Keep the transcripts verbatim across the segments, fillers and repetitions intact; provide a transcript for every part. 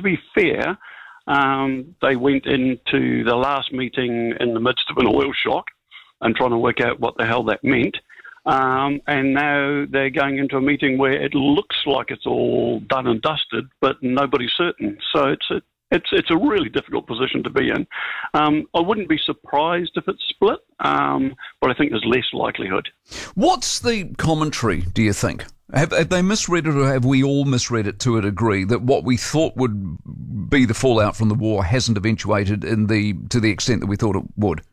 to be fair, um, they went into the last meeting in the midst of an oil shock and trying to work out what the hell that meant. Um, and now they're going into a meeting where it looks like it's all done and dusted, but nobody's certain. So it's a, it's it's a really difficult position to be in. Um, I wouldn't be surprised if it's split, um, but I think there's less likelihood. What's the commentary, do you think? Have, have they misread it, or have we all misread it to a degree that what we thought would be the fallout from the war hasn't eventuated in the to the extent that we thought it would?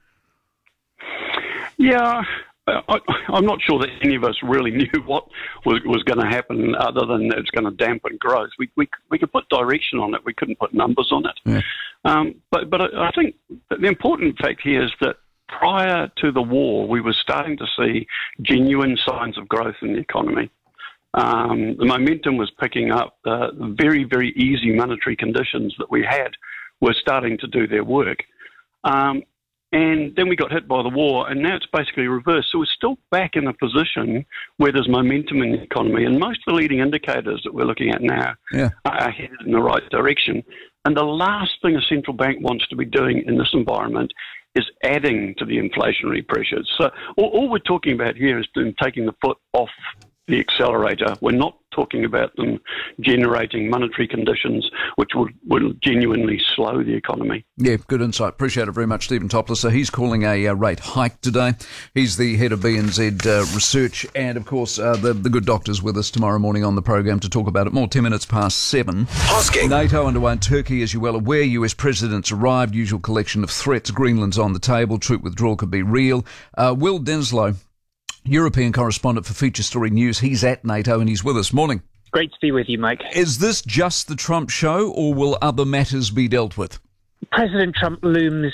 Yeah. I, I'm not sure that any of us really knew what was, was going to happen, other than it's going to dampen growth. We, we we could put direction on it, we couldn't put numbers on it. Yeah. Um, but but I think the important fact here is that prior to the war, we were starting to see genuine signs of growth in the economy. Um, the momentum was picking up. The very very easy monetary conditions that we had were starting to do their work. Um, And then we got hit by the war, and now it's basically reversed. So we're still back in a position where there's momentum in the economy, and most of the leading indicators that we're looking at now yeah. are headed in the right direction. And the last thing a central bank wants to be doing in this environment is adding to the inflationary pressures. So all, all we're talking about here is them taking the foot off the accelerator. We're not talking about them generating monetary conditions which will, will genuinely slow the economy. Yeah, good insight. Appreciate it very much, Stephen Topless. So he's calling a uh, rate hike today. He's the head of B N Z uh, Research, and of course uh, the, the good doctor's with us tomorrow morning on the program to talk about it more. Ten minutes past seven. Hosking. NATO underway in Turkey, as you're well aware. U S presidents arrived. Usual collection of threats. Greenland's on the table. Troop withdrawal could be real. Uh, Will Dinslow, European correspondent for Feature Story News. He's at NATO and he's with us. Morning. Great to be with you, Mike. Is this just the Trump show, or will other matters be dealt with? President Trump looms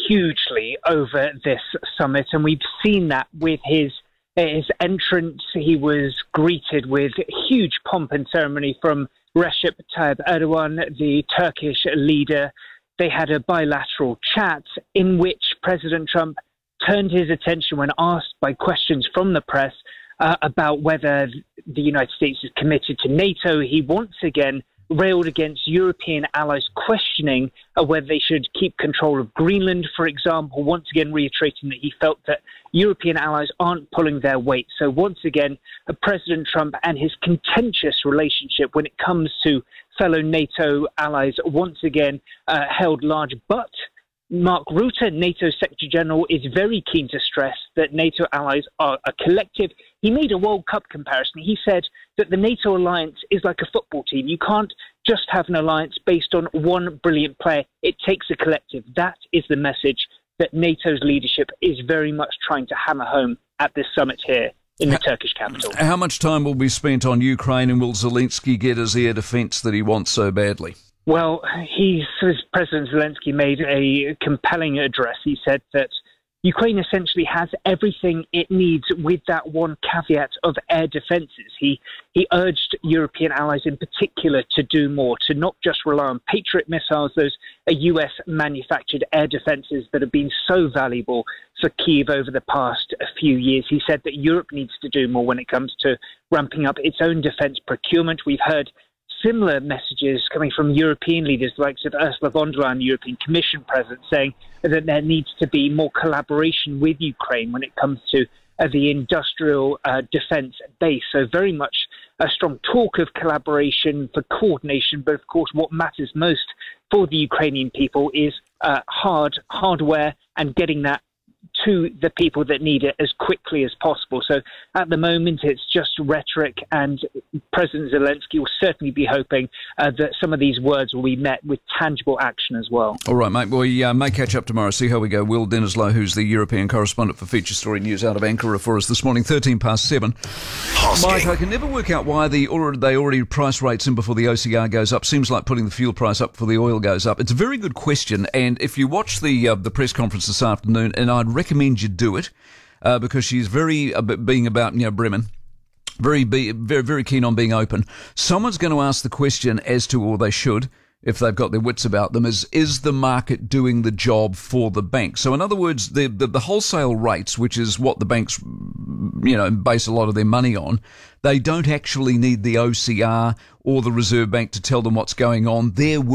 hugely over this summit, and we've seen that with his his entrance. He was greeted with huge pomp and ceremony from Recep Tayyip Erdogan, the Turkish leader. They had a bilateral chat in which President Trump turned his attention, when asked by questions from the press uh, about whether the United States is committed to NATO. He once again railed against European allies, questioning uh, whether they should keep control of Greenland, for example, once again reiterating that he felt that European allies aren't pulling their weight. So once again, uh, President Trump and his contentious relationship when it comes to fellow NATO allies once again uh, held large. But Mark Rutte, NATO Secretary General, is very keen to stress that NATO allies are a collective. He made a World Cup comparison. He said that the NATO alliance is like a football team. You can't just have an alliance based on one brilliant player. It takes a collective. That is the message that NATO's leadership is very much trying to hammer home at this summit here in the how, Turkish capital. How much time will be spent on Ukraine, and will Zelensky get his air defence that he wants so badly? Well, he's, President Zelensky made a compelling address. He said that Ukraine essentially has everything it needs, with that one caveat of air defences. He he urged European allies in particular to do more, to not just rely on Patriot missiles, those U S-manufactured air defences that have been so valuable for Kyiv over the past few years. He said that Europe needs to do more when it comes to ramping up its own defence procurement. We've heard similar messages coming from European leaders, like Ursula von der Leyen, European Commission President, saying that there needs to be more collaboration with Ukraine when it comes to uh, the industrial uh, defence base. So very much a strong talk of collaboration for coordination. But of course, what matters most for the Ukrainian people is uh, hard hardware and getting that to the people that need it as quickly as possible. So at the moment, it's just rhetoric, and President Zelensky will certainly be hoping uh, that some of these words will be met with tangible action as well. All right, mate. We uh, may catch up tomorrow, see how we go. Will Dinslow, who's the European correspondent for Feature Story News out of Ankara for us this morning, thirteen past seven. Hosking. Mike, I can never work out why the, or they already price rates in before the O C R goes up. Seems like putting the fuel price up before the oil goes up. It's a very good question, and if you watch the uh, the press conference this afternoon, and I'd recommend you do it, uh, because she's very uh, being about, you know, Bremen, very, be, very, very keen on being open. Someone's going to ask the question as to, or they should, if they've got their wits about them, is is the market doing the job for the bank? So in other words, the, the the wholesale rates, which is what the banks, you know, base a lot of their money on, they don't actually need the O C R or the Reserve Bank to tell them what's going on. They're